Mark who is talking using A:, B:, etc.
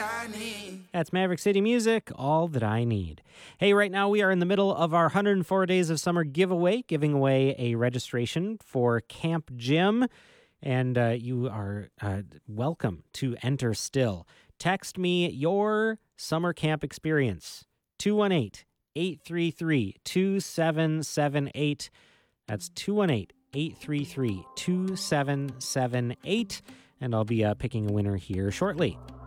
A: I need.
B: That's Maverick City Music, All That I Need. Hey, right now we are in the middle of our 104 Days of Summer giveaway, giving away a registration for Camp Jim, and you are welcome to enter still. Text me your summer camp experience, 218-833-2778. That's 218-833-2778, and I'll be picking a winner here shortly.